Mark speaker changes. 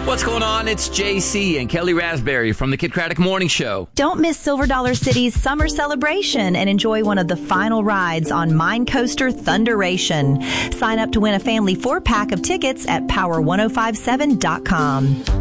Speaker 1: What's going on? It's JC and Kelly Raspberry from the Kid Craddock Morning Show.
Speaker 2: Don't miss Silver Dollar City's summer celebration and enjoy one of the final rides on Mine Coaster Thunderation. Sign up to win a family 4-pack of tickets at power1057.com.